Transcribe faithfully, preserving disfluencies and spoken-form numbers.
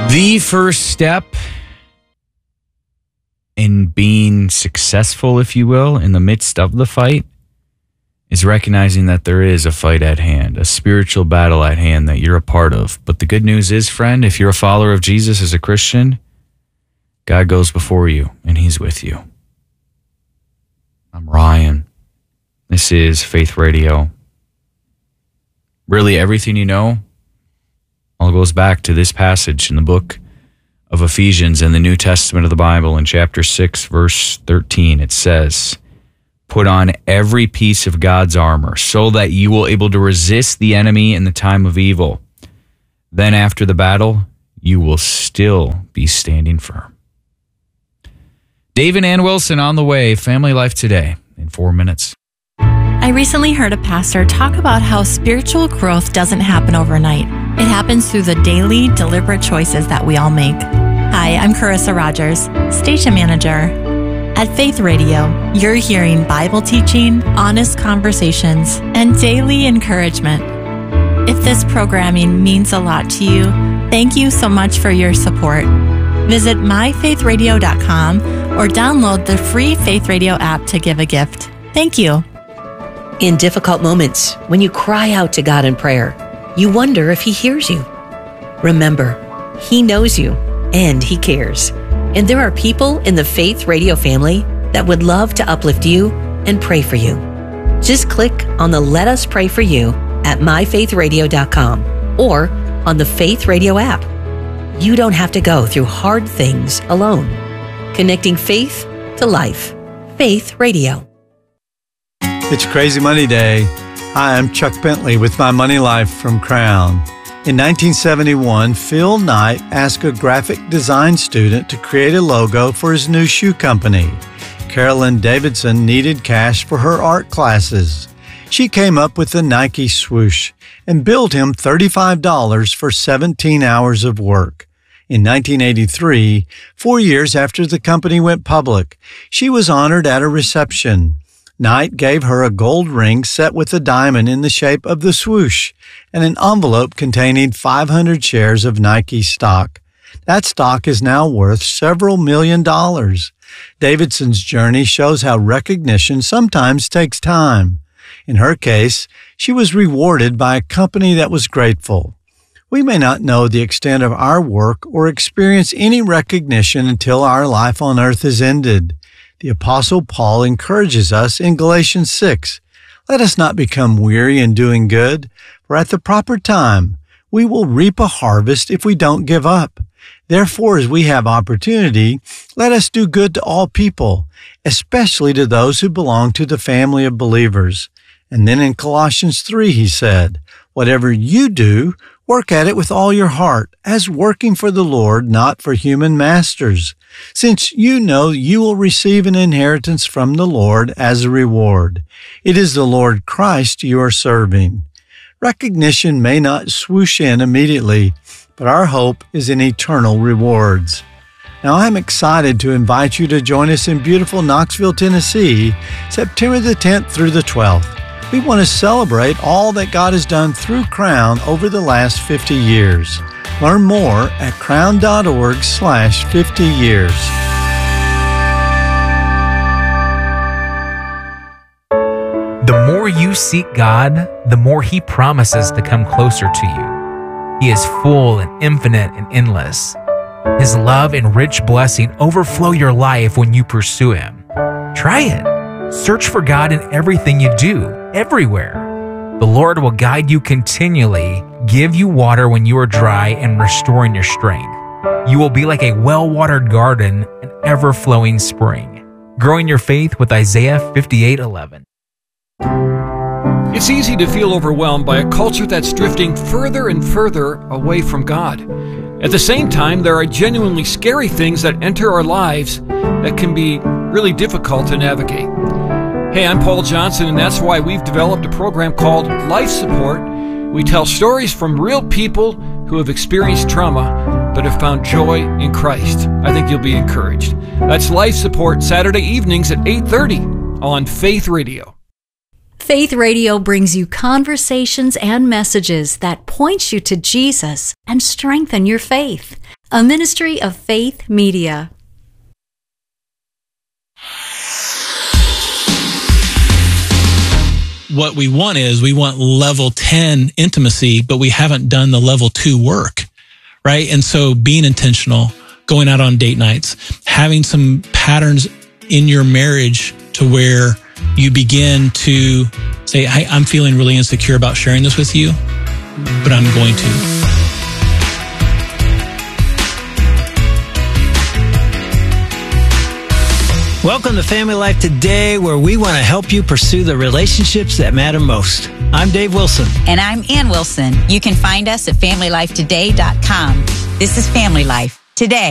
The first step in being successful, if you will, in the midst of the fight is recognizing that there is a fight at hand, a spiritual battle at hand that you're a part of. But the good news is, friend, if you're a follower of Jesus as a Christian, God goes before you and he's with you. I'm Ryan. This is Faith Radio. Really, everything you know all goes back to this passage in the book of Ephesians in the New Testament of the Bible in chapter six, verse thirteen. It says, "Put on every piece of God's armor so that you will be able to resist the enemy in the time of evil. Then after the battle, you will still be standing firm." Dave and Ann Wilson on the way. Family Life Today in four minutes. I recently heard a pastor talk about how spiritual growth doesn't happen overnight. It happens through the daily, deliberate choices that we all make. Hi, I'm Carissa Rogers, station manager. At Faith Radio, you're hearing Bible teaching, honest conversations, and daily encouragement. If this programming means a lot to you, thank you so much for your support. Visit my faith radio dot com or download the free Faith Radio app to give a gift. Thank you. In difficult moments, when you cry out to God in prayer, you wonder if He hears you. Remember, He knows you and He cares. And there are people in the Faith Radio family that would love to uplift you and pray for you. Just click on the Let Us Pray For You at my faith radio dot com or on the Faith Radio app. You don't have to go through hard things alone. Connecting faith to life. Faith Radio. It's Crazy Money Day. Hi, I'm Chuck Bentley with My Money Life from Crown. In nineteen seventy-one, Phil Knight asked a graphic design student to create a logo for his new shoe company. Carolyn Davidson needed cash for her art classes. She came up with the Nike swoosh and billed him thirty-five dollars for seventeen hours of work. In nineteen eighty-three, four years after the company went public, she was honored at a reception. Knight gave her a gold ring set with a diamond in the shape of the swoosh and an envelope containing five hundred shares of Nike stock. That stock is now worth several million dollars. Davidson's journey shows how recognition sometimes takes time. In her case, she was rewarded by a company that was grateful. We may not know the extent of our work or experience any recognition until our life on earth is ended. The Apostle Paul encourages us in Galatians six, "Let us not become weary in doing good, for at the proper time we will reap a harvest if we don't give up. Therefore, as we have opportunity, let us do good to all people, especially to those who belong to the family of believers." And then in Colossians three, he said, "Whatever you do, work at it with all your heart, as working for the Lord, not for human masters, since you know you will receive an inheritance from the Lord as a reward. It is the Lord Christ you are serving." Recognition may not swoosh in immediately, but our hope is in eternal rewards. Now, I'm excited to invite you to join us in beautiful Knoxville, Tennessee, September the tenth through the twelfth. We want to celebrate all that God has done through Crown over the last fifty years. Learn more at crown.org slash 50 years. The more you seek God, the more He promises to come closer to you. He is full and infinite and endless. His love and rich blessing overflow your life when you pursue Him. Try it. Search for God in everything you do, everywhere. The Lord will guide you continually, give you water when you are dry, and restoring your strength. You will be like a well-watered garden, an ever-flowing spring. Growing your faith with Isaiah fifty-eight eleven. It's easy to feel overwhelmed by a culture that's drifting further and further away from God. At the same time, there are genuinely scary things that enter our lives that can be really difficult to navigate. Hey, I'm Paul Johnson, and that's why we've developed a program called Life Support. We tell stories from real people who have experienced trauma but have found joy in Christ. I think you'll be encouraged. That's Life Support, Saturday evenings at eight thirty on Faith Radio. Faith Radio brings you conversations and messages that point you to Jesus and strengthen your faith. a ministry of Faith Media. What we want is we want level ten intimacy, but we haven't done the level two work, right? And so being intentional, going out on date nights, having some patterns in your marriage to where you begin to say, hey, I'm feeling really insecure about sharing this with you, but I'm going to. Welcome to Family Life Today, where we want to help you pursue the relationships that matter most. I'm Dave Wilson. And I'm Ann Wilson. You can find us at family life today dot com. This is Family Life Today.